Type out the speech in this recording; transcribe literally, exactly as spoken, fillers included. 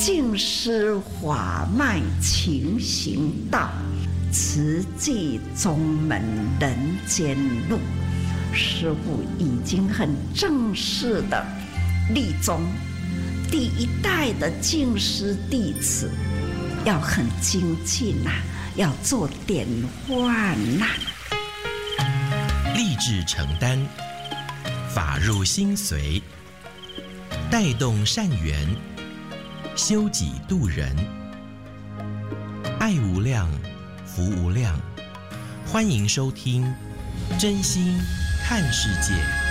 尽施法脉勤行道，慈济宗门人间路。师父已经很正式的立宗，第一代的净师弟子要很精进呐、啊，要做典范呐、 啊。立志承担，法入心随，带动善缘，修己度人，爱无量，福无量。欢迎收听《真心看世界》。